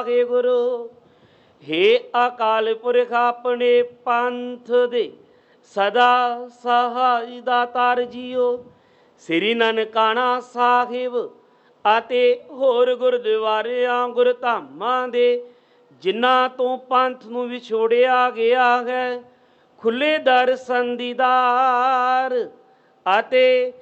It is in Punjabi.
हे गुरु। हे अकाल पुरख अपने पंथ दे सदा सहाय दातार जीओ। श्री ननकाना साहिब ਅਤੇ ਹੋਰ ਗੁਰਦੁਆਰਿਆਂ ਗੁਰਧਾਮਾਂ ਦੇ ਜਿਨ੍ਹਾਂ ਤੋਂ ਪੰਥ ਨੂੰ ਵਿਛੋੜਿਆ ਗਿਆ ਹੈ, ਖੁੱਲੇ ਦਰਸ਼ਨ ਦੀਦਾਰ ਅਤੇ